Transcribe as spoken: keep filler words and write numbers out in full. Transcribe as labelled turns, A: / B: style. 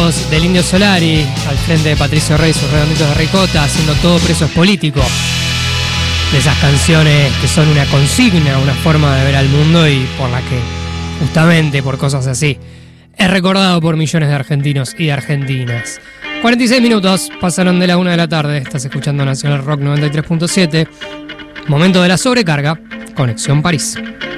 A: sonidos del Indio Solari al frente de Patricio Rey, sus redonditos de ricota, haciendo Todo preso es político. De esas canciones que son una consigna, una forma de ver al mundo y por la que, justamente por cosas así, es recordado por millones de argentinos y de argentinas. cuarenta y seis minutos pasaron de la una de la tarde. Estás escuchando Nacional Rock noventa y tres punto siete. Momento de la sobrecarga. Conexión París.